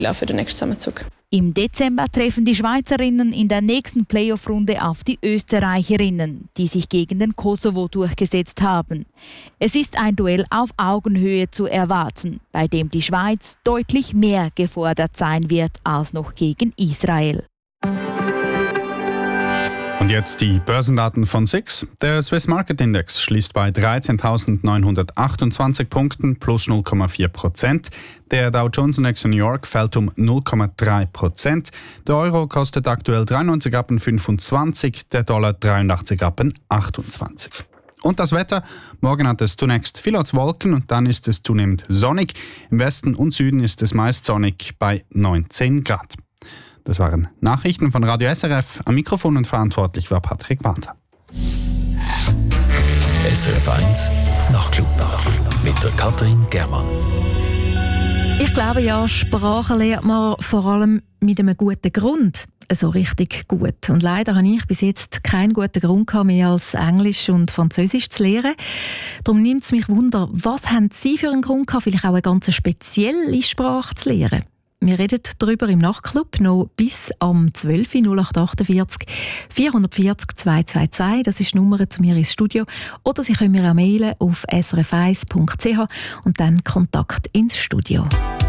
für den nächsten Zusammenzug. Im Dezember treffen die Schweizerinnen in der nächsten Playoff-Runde auf die Österreicherinnen, die sich gegen den Kosovo durchgesetzt haben. Es ist ein Duell auf Augenhöhe zu erwarten, bei dem die Schweiz deutlich mehr gefordert sein wird als noch gegen Israel. Und jetzt die Börsendaten von SIX. Der Swiss Market Index schließt bei 13.928 Punkten plus 0,4%. Der Dow Jones Index in New York fällt um 0,3%. Der Euro kostet aktuell 93,25 der Dollar 83,28. Und das Wetter. Morgen hat es zunächst viel als Wolken und dann ist es zunehmend sonnig. Im Westen und Süden ist es meist sonnig bei 19 Grad. Das waren Nachrichten von Radio SRF. Am Mikrofon und verantwortlich war Patrick Walter. SRF 1 Nachtclub mit der Katrin Germann. Ich glaube ja, Sprachen lernt man vor allem mit einem guten Grund. So richtig gut. Und leider habe ich bis jetzt keinen guten Grund gehabt, mehr als Englisch und Französisch zu lernen. Darum nimmt es mich Wunder, was haben Sie für einen Grund gehabt, vielleicht auch eine ganz spezielle Sprache zu lernen? Wir reden darüber im Nachtclub noch bis am 12. 0848 440 222. Das ist die Nummer zu mir ins Studio. Oder Sie können mir auch mailen auf srf1.ch und dann Kontakt ins Studio.